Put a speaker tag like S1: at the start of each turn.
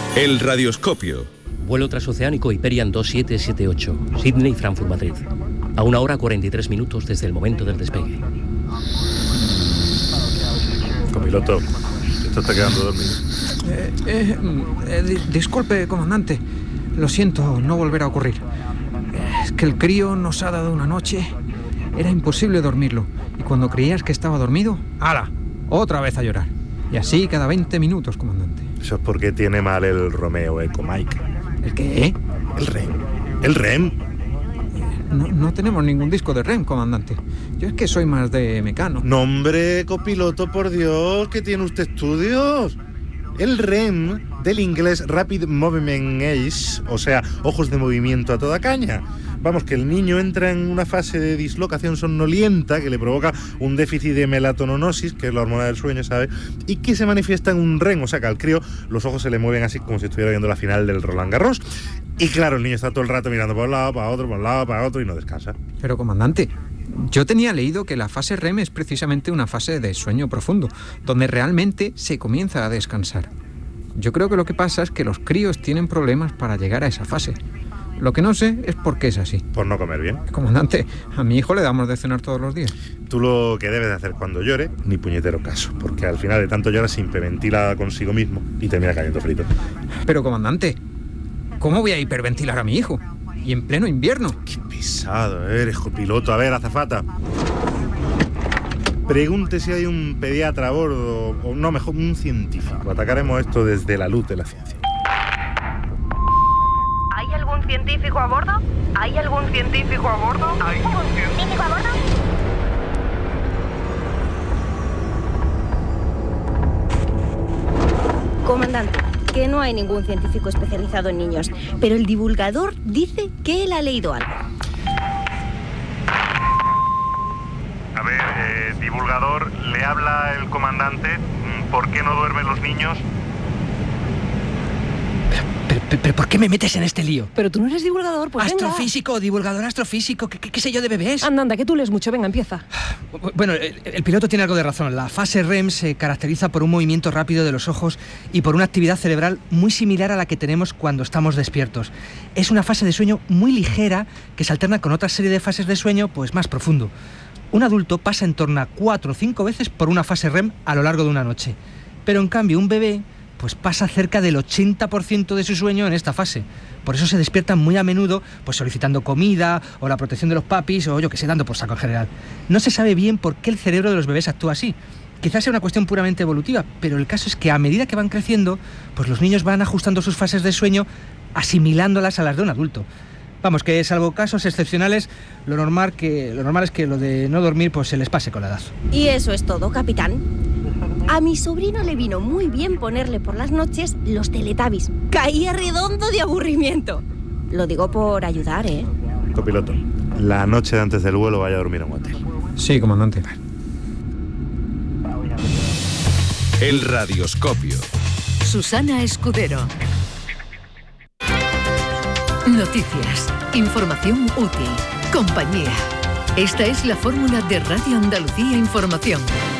S1: El radioscopio.
S2: Vuelo transoceánico Iberian 2778, Sydney, Frankfurt, Madrid. A 1 hora 43 minutos desde el momento del despegue.
S3: Copiloto, esto está quedando dormido.
S4: Disculpe, comandante. Lo siento, no volverá a ocurrir. Es que el crío nos ha dado una noche. Era imposible dormirlo. Y cuando creías que estaba dormido, ¡hala! Otra vez a llorar. Y así cada 20 minutos, comandante.
S3: Eso es porque tiene mal el Romeo Eco Mike.
S4: ¿El qué?
S3: El REM. ¿El REM?
S4: No tenemos ningún disco de REM, comandante. Yo es que soy más de Mecano.
S3: No, hombre, copiloto, por Dios, que tiene usted estudios. El REM, del inglés Rapid Movement Age, o sea, ojos de movimiento a toda caña. Vamos, que el niño entra en una fase de dislocación somnolienta que le provoca un déficit de melatoninosis, que es la hormona del sueño, ¿sabes? Y que se manifiesta en un REM, o sea, que al crío los ojos se le mueven así como si estuviera viendo la final del Roland Garros. Y claro, el niño está todo el rato mirando por un lado, para otro, por un lado, para otro y no descansa.
S4: Pero, comandante, yo tenía leído que la fase REM es precisamente una fase de sueño profundo, donde realmente se comienza a descansar. Yo creo que lo que pasa es que los críos tienen problemas para llegar a esa fase. Lo que no sé es por qué es así.
S3: Por no comer bien.
S4: Comandante, a mi hijo le damos de cenar todos los días.
S3: Tú lo que debes de hacer cuando llore, ni puñetero caso, porque al final de tanto llora se hiperventila consigo mismo y termina cayendo frito.
S4: Pero, comandante, ¿cómo voy a hiperventilar a mi hijo? Y en pleno invierno.
S3: Qué pesado eres, copiloto. A ver, azafata. Pregunte si hay un pediatra a bordo, o no, mejor, un científico. Atacaremos esto desde la luz de la ciencia.
S5: ¿Hay algún científico a bordo? ¿Hay algún científico a bordo? ¿Hay algún científico a bordo?
S6: Comandante, que no hay ningún científico especializado en niños, pero el divulgador dice que él ha leído algo.
S3: A ver, divulgador, le habla el comandante. ¿Por qué no duermen los niños?
S7: ¿Pero por qué me metes en este lío?
S8: Pero tú no eres divulgador, pues
S7: Astrofísico,
S8: venga.
S7: divulgador astrofísico, ¿qué sé yo de bebés?
S8: Anda, que tú lees mucho, venga, empieza.
S7: Bueno, el piloto tiene algo de razón. La fase REM se caracteriza por un movimiento rápido de los ojos y por una actividad cerebral muy similar a la que tenemos cuando estamos despiertos. Es una fase de sueño muy ligera que se alterna con otra serie de fases de sueño pues más profundo. Un adulto pasa en torno a 4 o 5 veces por una fase REM a lo largo de una noche. Pero en cambio un bebé pues pasa cerca del 80% de su sueño en esta fase. Por eso se despiertan muy a menudo pues solicitando comida o la protección de los papis o yo que sé, dando por saco en general. No se sabe bien por qué el cerebro de los bebés actúa así. Quizás sea una cuestión puramente evolutiva, pero el caso es que a medida que van creciendo, pues los niños van ajustando sus fases de sueño asimilándolas a las de un adulto. Vamos, que salvo casos excepcionales, lo normal es que lo de no dormir pues se les pase con la edad.
S6: Y eso es todo, capitán. A mi sobrino le vino muy bien ponerle por las noches los Teletubbies. Caía redondo de aburrimiento. Lo digo por ayudar, ¿eh?
S3: Copiloto, la noche de antes del vuelo vaya a dormir en un hotel.
S4: Sí, comandante.
S1: El radioscopio.
S9: Susana Escudero. Noticias, información útil, compañía. Esta es la fórmula de Radio Andalucía Información.